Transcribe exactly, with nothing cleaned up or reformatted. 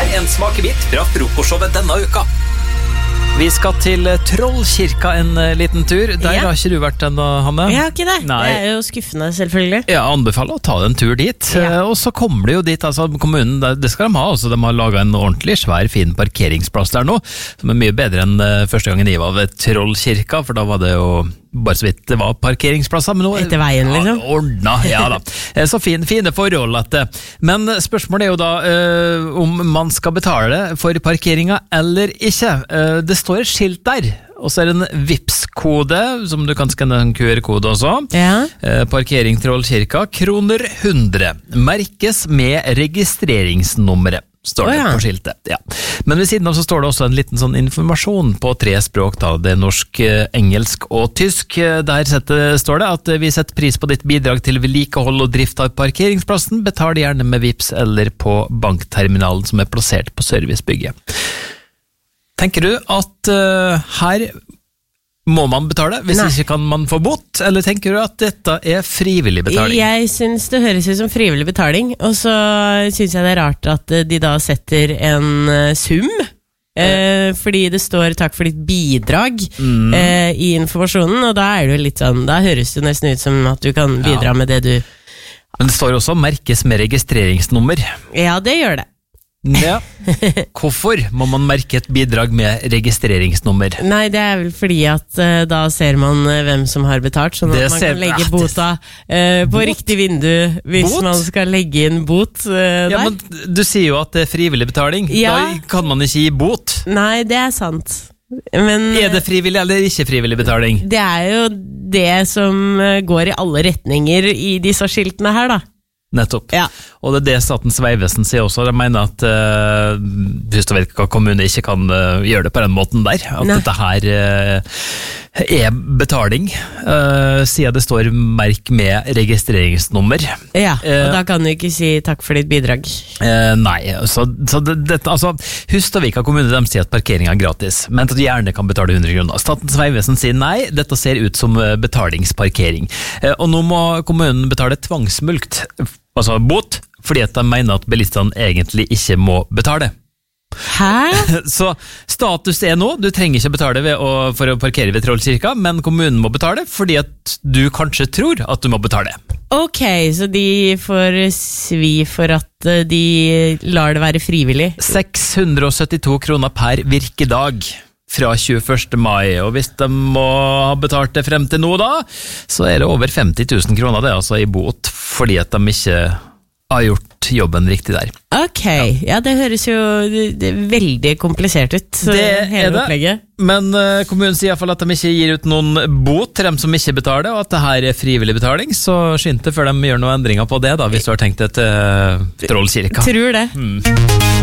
deg en smakebit fra frokostshowet denne uka. Vi skal til Trollkirka en liten tur. Der Ja. har ikke du vært ennå, Hanne? Jeg har ikke det. Nei. Det er jo skuffende, selvfølgelig. Jeg anbefaler å ta en tur dit, Ja. og så kommer det jo dit, altså kommunen, det skal de ha, altså de har laget en ordentlig svær, fin parkeringsplass der nå, som er mye bedre enn uh, første gangen jeg var ved Trollkirka, for da var det jo bare så vidt det var parkeringsplasser, men nå Etter veien, liksom. Ja, ordna, ja da. Eh, Så fin, fine forhold at det. Men spørsmålet er jo da eh, om man skal betale for parkeringa eller ikke. Eh, det står et skilt der, og så er det en Vipps-kode, som du kan skanne en Q R-kode også. Ja. Eh, parkering Trollkirka, kroner hundre. Merkes med registreringsnummeret. Står det Å, ja. på skiltet, ja. Men ved siden av så står det også en liten sånn informasjon på tre språk, da. Det er norsk, eh, engelsk og tysk. Eh, Der setter, står det at eh, vi setter pris på ditt bidrag til vedlikehold og drift av parkeringsplassen. Betal gjerne med Vipps eller på bankterminalen som er plassert på servicebygget. Tenker du at eh, her må man betale, hvis Nei. ikke kan man få bot, eller tenker du at dette er frivillig betaling? Jeg synes det høres ut som frivillig betaling, og så synes jeg det er rart at eh, de da setter en eh, sum, eh, fordi det står takk for ditt bidrag Mm. eh, i informasjonen, og da er det jo litt sånn, da høres det nesten ut som at du kan bidra Ja. med det du... Men det står også merkes med registreringsnummer. Ja, det gjør det. Ja. Hvorfor må man merke et bidrag med registreringsnummer? Nei, det er vel fordi at eh, da ser man eh, hvem som har betalt, sånn Det at man ser- kan legge Ah, det- bota eh, på Bot? riktig vindu hvis Bot? man skal legge inn bot eh, Ja, der. men du sier jo at det er frivillig betaling. Ja. Da kan man ikke gi bot. Nei, det er sant. Men Er det frivillig eller ikke frivillig betaling? det er jo det som eh, går i alle retninger i disse skiltene her, da. Nettopp. Ja. Og det er det Statens vegvesen sier også. De mener at uh, Hustadvika kommune ikke kan uh, gjøre det på den måten der. At Nei. dette her uh, er betaling, uh, siden det står merk med registreringsnummer. Ja, Eh, og da kan du ikke si takk for ditt bidrag. Eh, nei, så, så det, det, altså, Hustadvika kommune de sier at parkering er gratis, men at du gjerne kan betale hundre kroner. Statens vegvesen sier nei, dette ser ut som eh, betalingsparkering. Eh, og nå må kommunen betale tvangsmulkt, altså bot, fordi at de mener at bilistene egentlig ikke må betale. Hæ? Så status er nå, du trenger ikke betale ved å, for å parkere ved Trollkirka, men kommunen må betale fordi at du kanskje tror at du må betale. Ok, så de får svi for at eh, de lar det være frivillig. seks hundre og syttito kroner per virkedag fra tjueførste mai, og hvis de må ha betalt det frem til nå da, så er det over femti tusen kroner det, altså i bot, fordi at de ikke har gjort jobben riktig der. Ok, ja, det høres jo det, det er veldig komplisert ut, så Det hele er det, opplegget. men uh, kommunen sier i hvert fall at de ikke gir ut noen bot til dem som ikke betaler, og at det her er frivillig betaling, så skynd deg før de gjør noen endringer på det da, hvis du har tenkt det til uh, Trollkirka. Tror det. Mm.